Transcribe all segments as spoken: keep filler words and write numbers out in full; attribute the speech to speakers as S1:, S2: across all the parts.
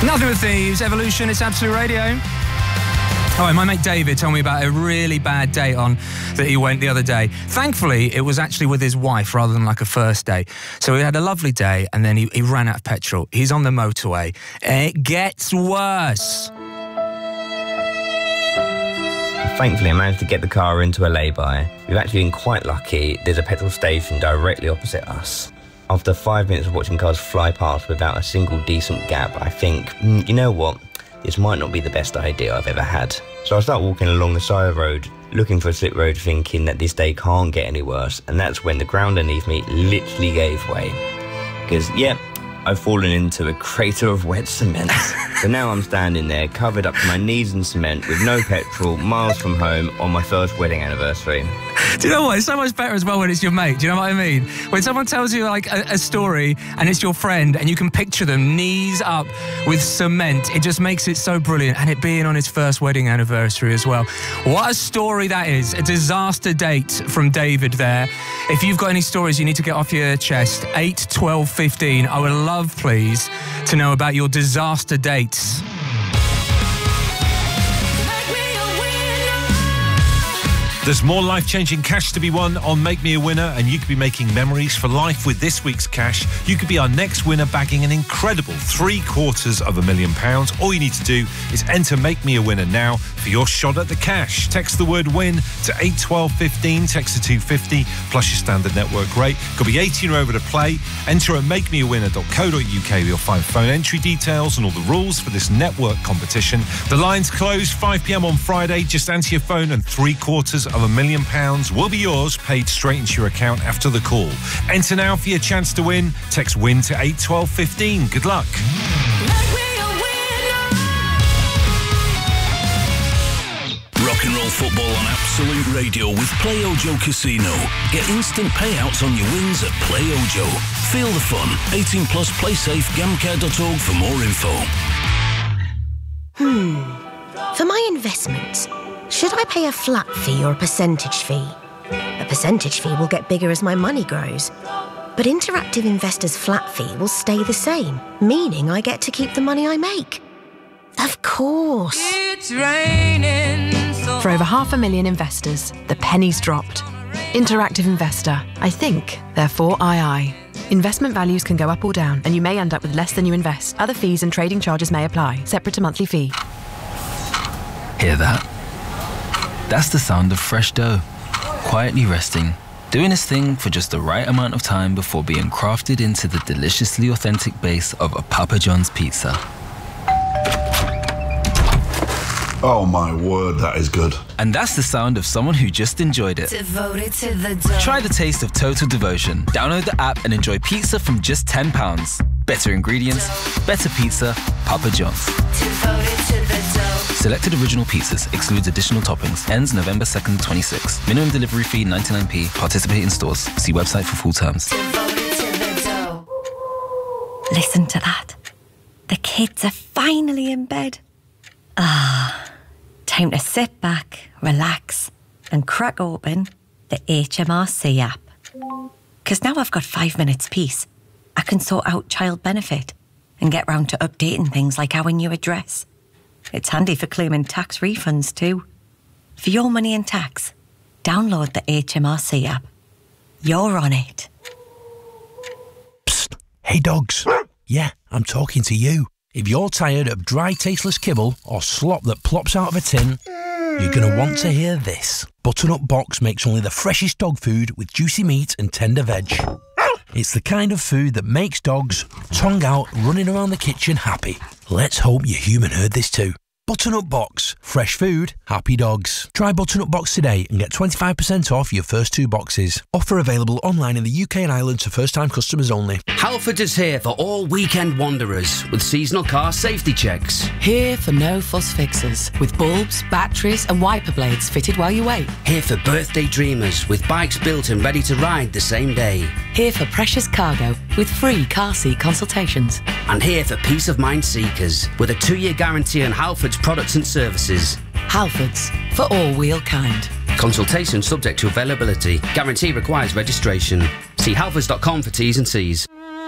S1: Nothing but Thieves, Evolution, it's Absolute Radio. Oh, and my mate David told me about a really bad date on that he went the other day. Thankfully, it was actually with his wife rather than like a first date. So we had a lovely day and then he, he ran out of petrol. He's on the motorway. It gets worse.
S2: Thankfully, I managed to get the car into a lay-by. We've actually been quite lucky. There's a petrol station directly opposite us. After five minutes of watching cars fly past without a single decent gap, I think, mm, you know what? This might not be the best idea I've ever had. So I start walking along the side of the road, looking for a slip road, thinking that this day can't get any worse. And that's when the ground underneath me literally gave way. Because, yeah, I've fallen into a crater of wet cement. So now I'm standing there, covered up to my knees in cement, with no petrol, miles from home, on my first wedding anniversary.
S1: Do you know what? It's so much better as well when it's your mate. Do you know what I mean? When someone tells you like a, a story and it's your friend and you can picture them knees up with cement, it just makes it so brilliant. And it being on his first wedding anniversary as well. What a story that is. A disaster date from David there. If you've got any stories you need to get off your chest, eight, twelve, fifteen. I would love, please, to know about your disaster dates.
S3: There's more life-changing cash to be won on Make Me a Winner, and you could be making memories for life with this week's cash. You could be our next winner, bagging an incredible three quarters of a million pounds. All you need to do is enter Make Me a Winner now for your shot at the cash. Text the word WIN to eight twelve fifteen, text to two fifty, plus your standard network rate. Got to be eighteen or over to play. Enter at make me a winner dot co dot uk. You'll find phone entry details and all the rules for this network competition. The lines close five p m on Friday. Just answer your phone and three quarters of a million pounds will be yours, paid straight into your account after the call. Enter now for your chance to win. Text WIN to eight twelve fifteen. Good luck.
S4: Rock and roll football on Absolute Radio with PlayOjo Casino. Get instant payouts on your wins at PlayOjo. Feel the fun. eighteen plus, play safe, gamcare dot org for more info.
S5: Hmm. For my investments, should I pay a flat fee or a percentage fee? A percentage fee will get bigger as my money grows. But Interactive Investor's flat fee will stay the same, meaning I get to keep the money I make. Of course.
S6: It's raining. So
S7: For over half a million investors, the penny's dropped. Interactive Investor. I think, therefore I I. Investment values can go up or down, and you may end up with less than you invest. Other fees and trading charges may apply, separate to monthly fee.
S8: Hear that? That's the sound of fresh dough, quietly resting, doing its thing for just the right amount of time before being crafted into the deliciously authentic base of a Papa John's pizza.
S9: Oh my word, that is good.
S8: And that's the sound of someone who just enjoyed it.
S6: devoted to the dough.
S8: Try the taste of total devotion. Download the app and enjoy pizza from just ten pounds. Better ingredients, better pizza, Papa John's.
S6: Devoted to the dough.
S8: Selected original pizzas, excludes additional toppings. Ends November second, twenty-six. Minimum delivery fee ninety-nine p. Participate in stores. See website for full terms.
S6: Devoted to the dough.
S10: Listen to that. The kids are finally in bed. Ah, time to sit back, relax, and crack open the H M R C app. Because now I've got five minutes peace, I can sort out child benefit and get round to updating things like our new address. It's handy for claiming tax refunds too. For your money and tax, download the H M R C app. You're on it.
S11: Psst. Hey dogs. Yeah, I'm talking to you. If you're tired of dry, tasteless kibble or slop that plops out of a tin, you're going to want to hear this. Butternut Box makes only the freshest dog food with juicy meat and tender veg. It's the kind of food that makes dogs, tongue out, running around the kitchen happy. Let's hope your human heard this too. Butternut Box. Fresh food, happy dogs. Try Butternut Box today and get twenty-five percent off your first two boxes. Offer available online in the U K and Ireland to first-time customers only.
S12: Halfords is here for all weekend wanderers with seasonal car safety checks.
S13: Here for no-fuss fixes with bulbs, batteries and wiper blades fitted while you wait.
S12: Here for birthday dreamers with bikes built and ready to ride the same day.
S13: Here for precious cargo with free car seat consultations.
S12: And here for peace of mind seekers with a two-year guarantee on Halfords products and services.
S13: Halfords, for all wheel kind.
S12: Consultation subject to availability. Guarantee requires registration. See halfords dot com for T's and C's.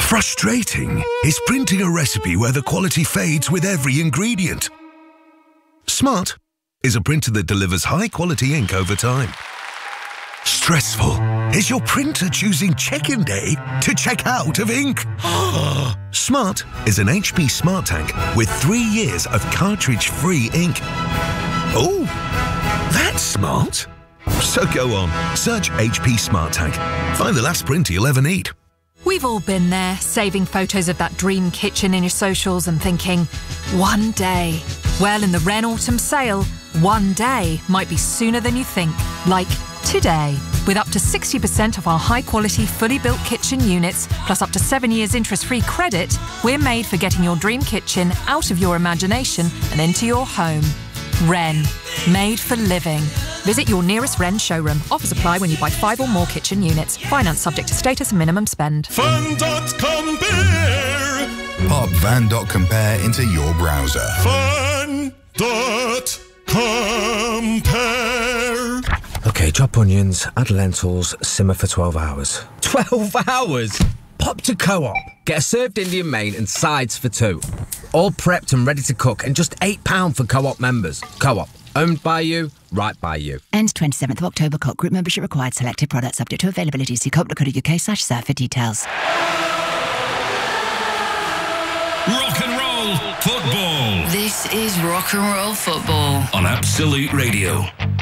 S14: Frustrating is printing a recipe where the quality fades with every ingredient. Smart is a printer that delivers high-quality ink over time. Stressful is your printer choosing check-in day to check out of ink. Smart is an H P Smart Tank with three years of cartridge-free ink. Oh, that's smart. So go on, search H P Smart Tank. Find the last printer you'll ever need.
S15: We've all been there, saving photos of that dream kitchen in your socials and thinking, one day. Well, in the Wren Autumn Sale, one day might be sooner than you think. Like today. With up to sixty percent of our high-quality, fully built kitchen units, plus up to seven years interest-free credit, we're made for getting your dream kitchen out of your imagination and into your home. Wren. Made for living. Visit your nearest Wren showroom. Offers apply when you buy five or more kitchen units. Finance subject to status and minimum spend.
S16: Fun dot compare.
S17: Pop van dot compare into your browser.
S16: Fun dot compare.
S18: OK, chop onions, add lentils, simmer for twelve hours. twelve hours? Pop to Co-op. Get a served Indian main and sides for two. All prepped and ready to cook and just eight pounds for Co-op members. Co-op. Owned by you, right by you.
S19: Ends twenty-seventh of October. Co-op group membership required. Selected products subject to availability. See co op dot co dot U K slash serve for details.
S4: Rock and roll football.
S6: This is rock and roll football
S4: On Absolute Radio.